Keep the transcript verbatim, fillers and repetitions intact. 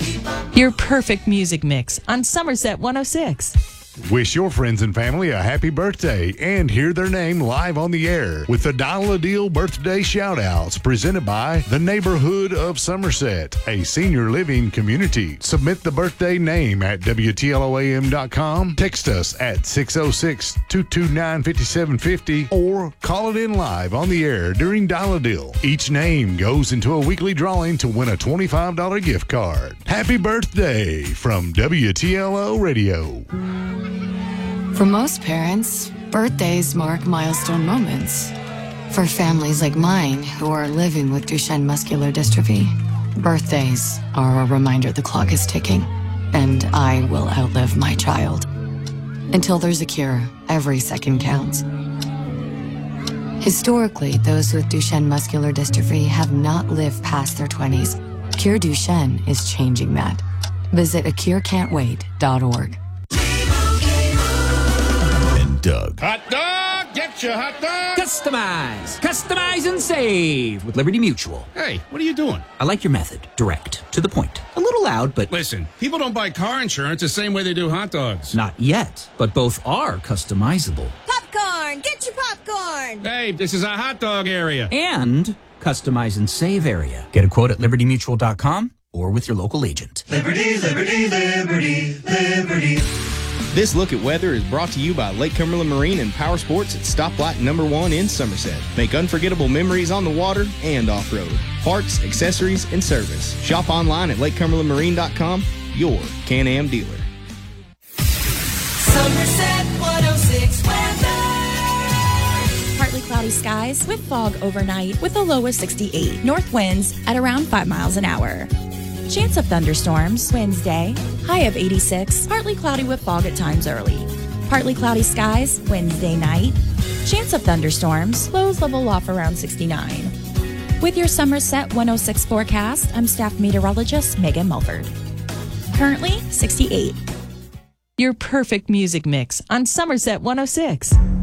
Your perfect music mix on Somerset one oh six. Wish your friends and family a happy birthday and hear their name live on the air with the Dial a Deal birthday shout-outs presented by the Neighborhood of Somerset, a senior living community. Submit the birthday name at W T L O A M dot com, text us at six oh six, two two nine, five seven five oh, or call it in live on the air during Dial a Deal. Each name goes into a weekly drawing to win a twenty-five dollars gift card. Happy birthday from W T L O Radio. For most parents, birthdays mark milestone moments. For families like mine who are living with Duchenne muscular dystrophy, birthdays are a reminder the clock is ticking, and I will outlive my child. Until there's a cure, every second counts. Historically, those with Duchenne muscular dystrophy have not lived past their twenties. Cure Duchenne is changing that. Visit a cure can't wait dot org. Doug. Hot dog! Get your hot dog! Customize! Customize and save with Liberty Mutual. Hey, what are you doing? I like your method. Direct. To the point. A little loud, but... Listen, people don't buy car insurance the same way they do hot dogs. Not yet, but both are customizable. Popcorn! Get your popcorn! Hey, this is a hot dog area. And customize and save area. Get a quote at liberty mutual dot com or with your local agent. Liberty, liberty, liberty, liberty. This look at weather is brought to you by Lake Cumberland Marine and Power Sports at Stoplight Number One in Somerset. Make unforgettable memories on the water and off-road. Parts, accessories, and service. Shop online at lake cumberland marine dot com, your Can-Am dealer. Somerset one oh six weather. Partly cloudy skies with fog overnight with a low of sixty-eight. North winds at around five miles an hour. Chance of thunderstorms Wednesday, high of eighty-six, partly cloudy with fog at times early. Partly cloudy skies Wednesday night. Chance of thunderstorms, lows level off around sixty-nine. With your Somerset one oh six forecast, I'm staff meteorologist Megan Mulford. Currently sixty-eight. Your perfect music mix on Somerset one oh six.